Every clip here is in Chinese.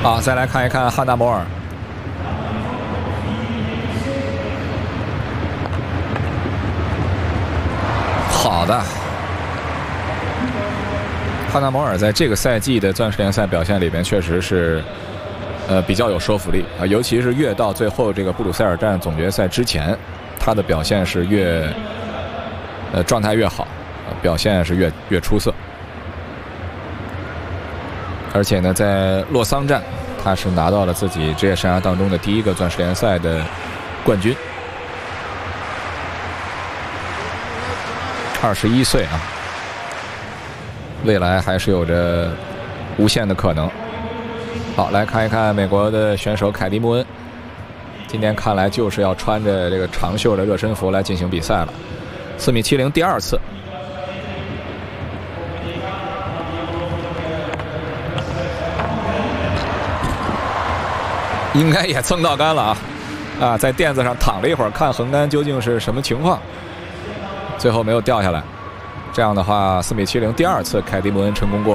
好，再来看一看汉纳摩尔。好的，汉纳摩尔在这个赛季的钻石联赛表现里边确实是比较有说服力啊，尤其是越到最后这个布鲁塞尔站总决赛之前，他的表现是越状态越好，表现是越出色。而且呢，在洛桑站，他是拿到了自己职业生涯当中的第一个钻石联赛的冠军。21岁啊，未来还是有着无限的可能。好，来看一看美国的选手凯蒂·穆恩，今天看来就是要穿着这个长袖的热身服来进行比赛了。4.70米，第2次。应该也蹭到杆了啊！在垫子上躺了一会儿，看横杆究竟是什么情况。最后没有掉下来，这样的话4.70米，第2次凯蒂·穆恩成功过。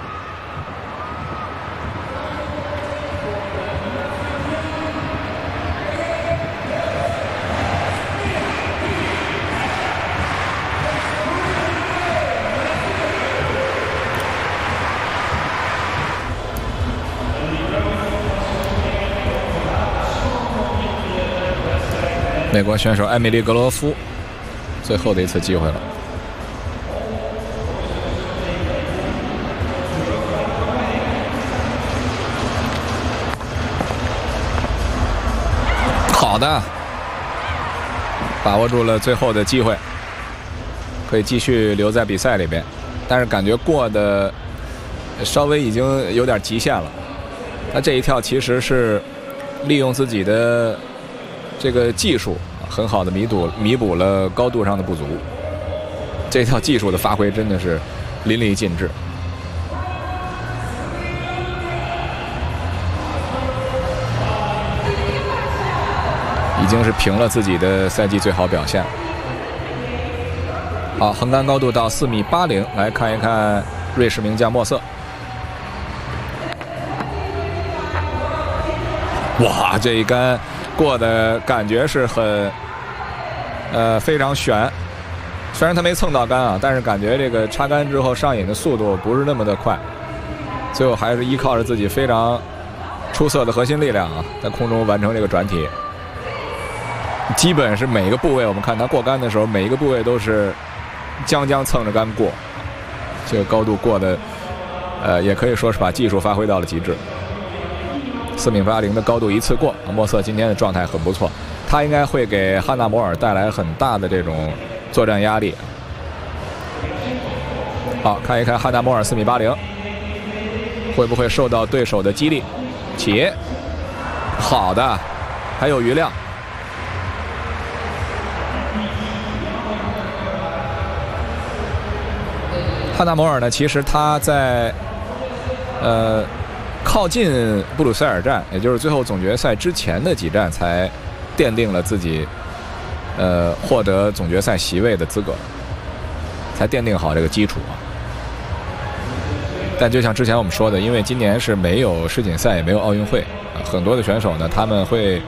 美国选手艾米丽·格罗夫最后的一次机会了。好的，把握住了最后的机会，可以继续留在比赛里边，但是感觉过的稍微已经有点极限了。他这一跳其实是利用自己的这个技术很好的弥补了高度上的不足，这套技术的发挥真的是淋漓尽致。已经是平了自己的赛季最好表现。好，横杆高度到4.80米，来看一看瑞士名将莫瑟。哇，这一杆过的感觉是很非常悬，虽然他没蹭到杆啊，但是感觉这个插杆之后上引的速度不是那么的快，最后还是依靠着自己非常出色的核心力量啊，在空中完成这个转体。基本是每一个部位，我们看他过杆的时候，每一个部位都是将蹭着杆过，这个高度过的也可以说是把技术发挥到了极致。4.80米的高度一次过，莫瑟今天的状态很不错，他应该会给汉纳摩尔带来很大的这种作战压力。好，看一看汉纳摩尔4.80米会不会受到对手的激励。起，好的，还有余量。汉纳摩尔呢，其实他在靠近布鲁塞尔站，也就是最后总决赛之前的几站，才奠定了自己获得总决赛席位的资格，才奠定好这个基础啊。但就像之前我们说的，因为今年是没有世锦赛，也没有奥运会，很多的选手呢，他们会